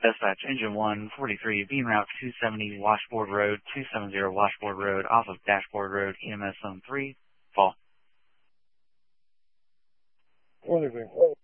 Dispatch, engine 143, beam route 270 Washboard Road, 270 Washboard Road, off of Dashboard Road, EMS zone 3, fall. 23.